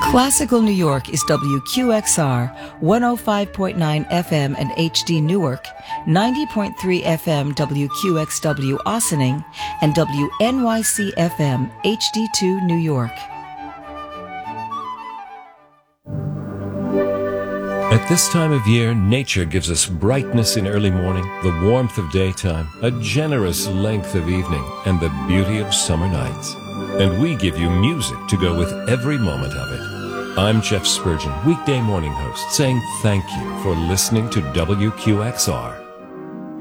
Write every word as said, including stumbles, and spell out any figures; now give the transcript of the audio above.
Classical New York is W Q X R one oh five point nine F M and H D Newark, ninety point three F M W Q X W Ossining, and W N Y C F M H D two New York. At this time of year, nature gives us brightness in early morning, the warmth of daytime, a generous length of evening, and the beauty of summer nights. And we give you music to go with every moment of it. I'm Jeff Spurgeon, weekday morning host, saying thank you for listening to W Q X R.